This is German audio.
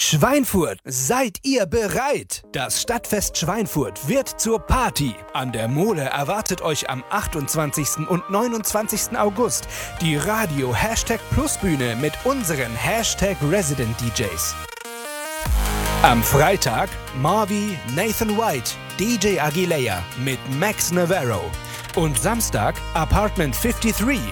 Schweinfurt, seid ihr bereit? Das Stadtfest Schweinfurt wird zur Party. An der Mole erwartet euch am 28. und 29. August die Radio #Plus Bühne mit unseren #Resident DJs. Am Freitag Marvi, Nathan White, DJ Aguilera mit Max Navarro. Und Samstag Apartment 53